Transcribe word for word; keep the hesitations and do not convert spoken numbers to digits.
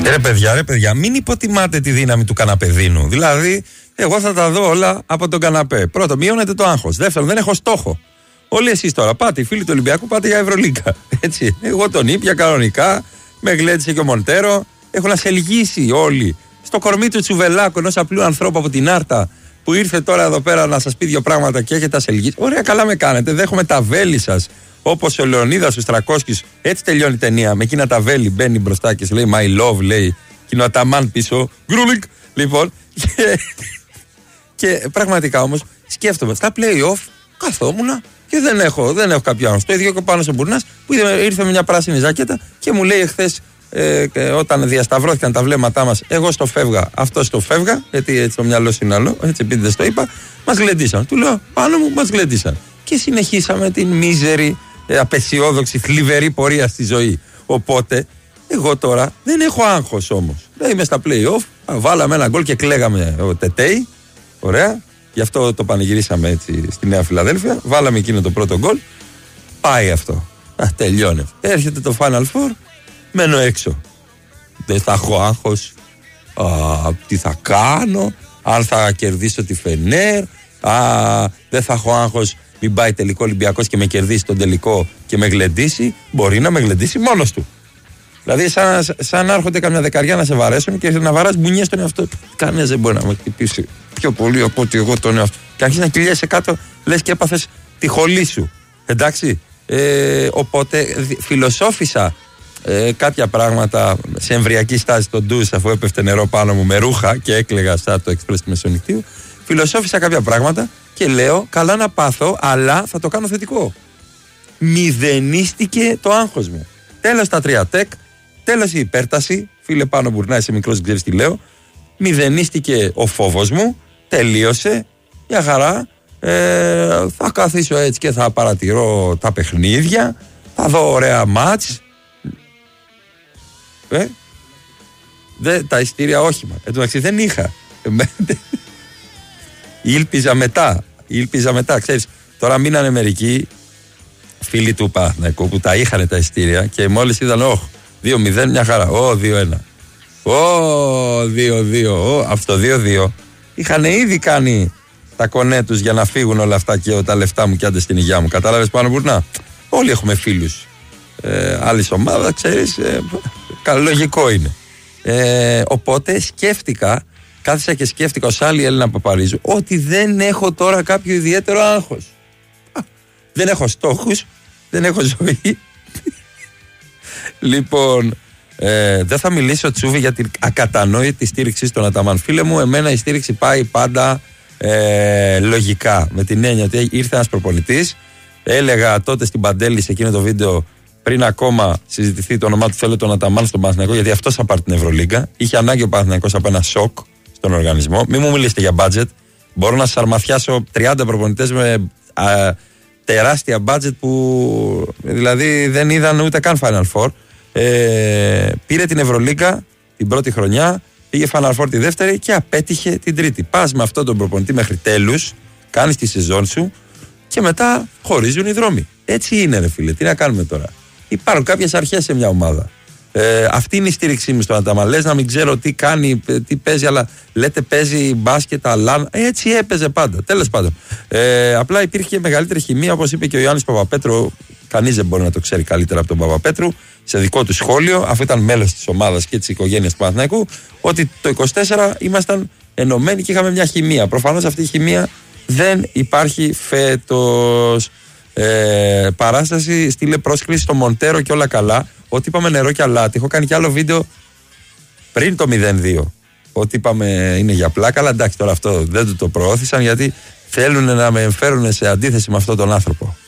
Ρε παιδιά, ρε παιδιά, μην υποτιμάτε τη δύναμη του καναπεδίνου. Δηλαδή, εγώ θα τα δω όλα από τον καναπέ. Πρώτον, μειώνεται το άγχος. Δεύτερον, δεν έχω στόχο. Όλοι εσείς τώρα πάτε, οι φίλοι του Ολυμπιακού, πάτε για Ευρωλίγκα. Έτσι. Εγώ τον ήπια κανονικά, με γλέντισε και ο Μοντέρο. Έχουν ασελγίσει όλοι στο κορμί του Τσουβελάκου, ενός απλού ανθρώπου από την Άρτα, που ήρθε τώρα εδώ πέρα να σας πει δύο πράγματα και έχετε ασελγίσει. Ωραία, καλά με κάνετε. Δέχομαι τα βέλη σας. Όπως ο Λεωνίδας ο Στρακόσκης, έτσι τελειώνει η ταινία. Με εκείνα τα βέλη μπαίνει μπροστά και λέει My love, λέει. Και είναι ο Αταμάν πίσω. Γκρούλικ. Λοιπόν. Και, και πραγματικά όμως σκέφτομαι, στα play-off καθόμουνα και δεν έχω, δεν έχω κάποιο άγχος. Το ίδιο και πάνω στον Μπουρνάς που ήρθε με μια πράσινη ζάκετα και μου λέει εχθές, ε, όταν διασταυρώθηκαν τα βλέμματά μας, εγώ στο φεύγα, αυτό στο φεύγα, γιατί έτσι το μυαλό είναι άλλο, έτσι επειδή δεν το είπα, μας γλεντήσαν. Του λέω πάνω μου, μας γλεντήσαν. Και συνεχίσαμε την μίζερη, ε, απεσιόδοξη, θλιβερή πορεία στη ζωή. Οπότε, εγώ τώρα δεν έχω άγχος όμως. Είμαι στα play-off, βάλαμε ένα γκολ και κλαίγαμε ο Τετέι. Ωραία. Γι' αυτό το πανηγυρίσαμε έτσι στη Νέα Φιλαδέλφια. Βάλαμε εκείνο το πρώτο γκολ. Πάει αυτό. Α, τελειώνει. Έρχεται το Final Four. Μένω έξω. Δεν θα έχω άγχος. Α, τι θα κάνω. Αν θα κερδίσω τη Φενέρ. Α, δεν θα έχω άγχος. Μην πάει τελικό Ολυμπιακός και με κερδίσει τον τελικό και με γλεντήσει. Μπορεί να με γλεντήσει μόνος του. Δηλαδή, σαν, σαν να έρχονται καμιά δεκαριά να σε βαρέσουν και να βαράς μπουνιές στον εαυτό. Κανένας δεν μπορεί να με χτυπήσει πιο πολύ από ότι εγώ τον εαυτό. Και αρχίζει να κυλιέσαι κάτω, λες και έπαθες τη χολή σου. Εντάξει. Ε, οπότε φιλοσόφισα ε, κάποια πράγματα σε εμβριακή στάση στον ντους, αφού έπεφτε νερό πάνω μου με ρούχα και έκλαιγα σαν το εξπρές του Μεσονυχτίου. Φιλοσόφισα κάποια πράγματα και λέω, καλά να πάθω, αλλά θα το κάνω θετικό. Μηδενίστηκε το άγχος μου. Τέλος τα τρία τεκ, τέλος η υπέρταση. Φίλε πάνω Μπουρνά, είσαι μικρός, δεν ξέρεις τι λέω. Μηδενίστηκε ο φόβος μου, τελείωσε. Μια χαρά. Ε, θα καθίσω έτσι και θα παρατηρώ τα παιχνίδια. Θα δω ωραία μάτς. Ε, δε, τα ειστήρια όχημα. Εν τω μεταξύ δεν είχα. Ήλπιζα μετά. Ήλπιζα μετά, ξέρεις. Τώρα μείνανε μερικοί φίλοι του Παναθηναϊκού που τα είχαν τα ειστήρια και μόλις είδαν, όχ, δύο μηδέν, μια χαρά. Ω, δύο ένα. Ω, δύο δύο. Ω, αυτό δύο δύο. Είχαν ήδη κάνει τα κονέ τους για να φύγουν όλα αυτά και τα λεφτά μου και άντε στην υγειά μου. Κατάλαβες πάνω Μπουρνά. Όλοι έχουμε φίλους ε, άλλη ομάδα, ξέρεις. Ε, λογικό είναι. Ε, οπότε σκέφτηκα, κάθισα και σκέφτηκα ως άλλη Έλληνα Παπαρίζου, ότι δεν έχω τώρα κάποιο ιδιαίτερο άγχος. Δεν έχω στόχους, δεν έχω ζωή. Λοιπόν, ε, δεν θα μιλήσω Τσούβι για την ακατανόητη στήριξη στον Αταμάν. Φίλε μου, εμένα η στήριξη πάει πάντα ε, λογικά. Με την έννοια ότι ήρθε ένας προπονητής. Έλεγα τότε στην Παντέλη σε εκείνο το βίντεο, πριν ακόμα συζητηθεί το όνομά του, θέλω τον Αταμάν στον Παναθηναϊκό, γιατί αυτός θα πάρει την Ευρωλίγκα. Είχε ανάγκη ο Παναθηναϊκός από ένα σοκ στον οργανισμό. Μην μου μιλήσετε για budget. Μπορώ να σας αρμαθιάσω τριάντα προπονητές με α, τεράστια budget που δηλαδή δεν είδαν ούτε καν Final Four. Ε, πήρε την Ευρωλίγκα την πρώτη χρονιά, πήγε Final Four τη δεύτερη και απέτυχε την τρίτη. Πας με αυτόν τον προπονητή μέχρι τέλους, κάνεις τη σεζόν σου και μετά χωρίζουν οι δρόμοι. Έτσι είναι, ρε φίλε, τι να κάνουμε τώρα. Υπάρχουν κάποιες αρχές σε μια ομάδα. Ε, αυτή είναι η στήριξή μου στον Αταμάν. Λες να μην ξέρω τι κάνει, τι παίζει, αλλά λέτε παίζει μπάσκετ, αλλά έτσι έπαιζε πάντα. Τέλος πάντων. Ε, απλά υπήρχε μεγαλύτερη χημεία, όπως είπε και ο Ιωάννης Παπαπέτρου. Κανείς δεν μπορεί να το ξέρει καλύτερα από τον Παπαπέτρου. Σε δικό του σχόλιο, αφού ήταν μέλος της ομάδας και της οικογένειας του Παναθηναϊκού, ότι το είκοσι τέσσερα ήμασταν ενωμένοι και είχαμε μια χημεία. Προφανώς αυτή η χημεία δεν υπάρχει φέτος. Ε, παράσταση, στείλε πρόσκληση στο Μοντέρο και όλα καλά. Ότι είπαμε νερό και αλάτι. Έχω κάνει κι άλλο βίντεο πριν το μηδέν δύο. Ότι είπαμε είναι για πλάκα, αλλά εντάξει τώρα αυτό δεν το, το προώθησαν γιατί θέλουν να με φέρουν σε αντίθεση με αυτόν τον άνθρωπο.